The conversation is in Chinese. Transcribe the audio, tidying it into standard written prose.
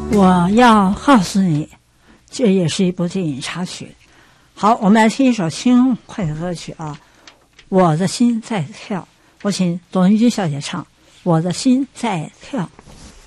我要告诉你，这也是一部电影插曲。好，我们来听一首轻快的歌曲啊！我的心在跳，我请董玉君小姐唱《我的心在跳》。